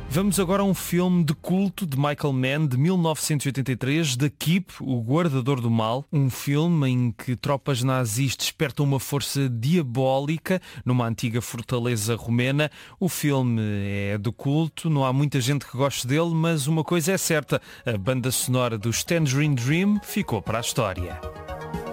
Vamos agora a um filme de culto de Michael Mann de 1983, The Keep, o Guardador do Mal, um filme em que tropas nazis despertam uma força diabólica numa antiga fortaleza romena. O filme é de culto, não há muita gente que goste dele, mas uma coisa é certa, a banda sonora dos Tangerine Dream ficou para a história.